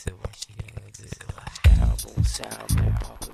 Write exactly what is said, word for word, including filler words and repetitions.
said, why she gotta exit? Sound, sound, pop